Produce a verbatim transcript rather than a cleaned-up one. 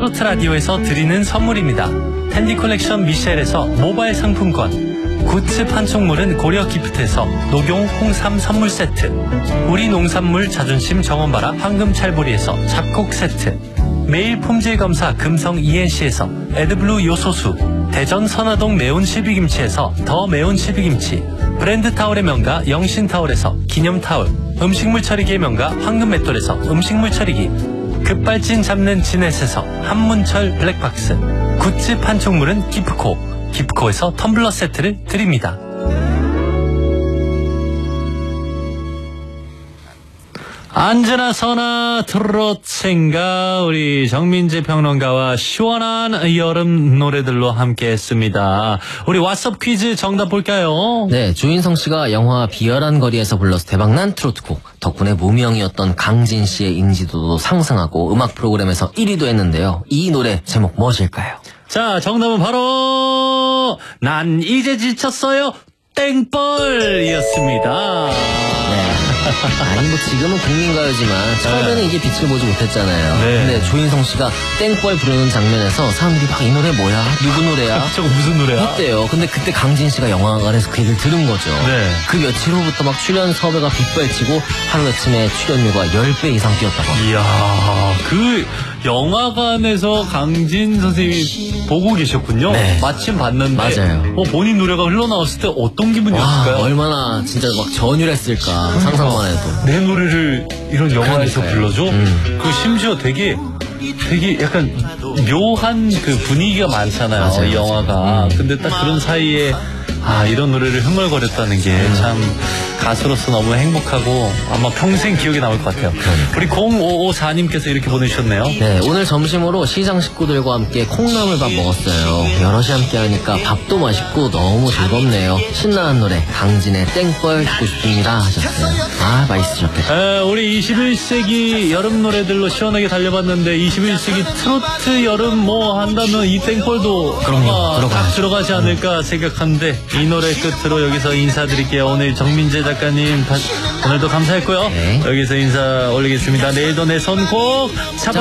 트로트 라디오에서 드리는 선물입니다. 텐디 컬렉션 미셸에서 모바일 상품권, 굿즈 판촉물은 고려 기프트에서 녹용 홍삼 선물 세트, 우리 농산물 자존심 정원바라 황금찰보리에서 잡곡 세트, 매일 품질 검사 금성 이엔씨에서 에드블루 요소수, 대전 선화동 매운 실비김치에서 더 매운 실비김치, 브랜드 타올의 명가 영신타올에서 기념타올, 음식물 처리기의 명가 황금맷돌에서 음식물 처리기, 급발진 잡는 지넷에서 한문철 블랙박스, 굿즈 판촉물은 기프코, 기프코에서 텀블러 세트를 드립니다. 언제나 서나 트로트인가 우리 정민재 평론가와 시원한 여름 노래들로 함께했습니다. 우리 왓썹 퀴즈 정답 볼까요? 네, 조인성 씨가 영화 비열한 거리에서 불러서 대박난 트로트곡 덕분에 무명이었던 강진 씨의 인지도도 상승하고 음악 프로그램에서 일 위도 했는데요. 이 노래 제목 무엇일까요? 자, 정답은 바로 난 이제 지쳤어요 땡벌이었습니다. 네. 아니 뭐 지금은 국민가요지만 처음에는 네. 이게 빛을 보지 못했잖아요. 네. 근데 조인성 씨가 땡벌 부르는 장면에서 사람들이 막 이 노래 뭐야? 누구 노래야? 저거 무슨 노래야? 했대요. 근데 그때 강진 씨가 영화관에서 그 얘기를 들은 거죠. 네. 그 며칠 후부터 막 출연 섭외가 빗발치고 하루아침에 출연료가 십 배 이상 뛰었다고 합니다. 이야, 그 영화관에서 강진 선생님이 보고 계셨군요. 네. 마침 봤는데 맞아요. 어, 본인 노래가 흘러나왔을 때 어떤 기분이었을까요? 와, 얼마나 진짜 막 전율했을까 상상만 해도. 내 노래를 이런 영화에서 그러니까요. 불러줘? 음. 그 심지어 되게 되게 약간 묘한 그 분위기가 많잖아요. 맞아요, 이 영화가. 음. 근데 딱 그런 사이에 아 이런 노래를 흥얼거렸다는 게 참 음. 가수로서 너무 행복하고 아마 평생 기억에 남을 것 같아요. 그러니까. 우리 공오오사님께서 이렇게 보내주셨네요. 네, 오늘 점심으로 시장 식구들과 함께 콩나물밥 먹었어요. 여럿이 함께 하니까 밥도 맛있고 너무 즐겁네요. 신나는 노래 강진의 땡벌 듣고 싶습니다 하셨어요. 아, 맛있으셨겠다. 에, 우리 이십일 세기 여름 노래들로 시원하게 달려봤는데 이십일 세기 트로트 여름 뭐 한다면 이 땡벌도 그럼요, 아마 들어가야죠. 딱 들어가지 않을까 생각하는데 이 노래 끝으로 여기서 인사드릴게요. 오늘 정민재 작가님 다, 오늘도 감사했고요. 네. 여기서 인사 올리겠습니다. 내일도 내 손 꼭 잡아